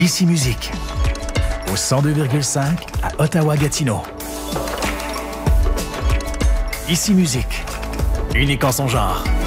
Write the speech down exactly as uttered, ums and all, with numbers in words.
Ici Musique, au cent deux virgule cinq à Ottawa-Gatineau. Ici Musique, unique en son genre.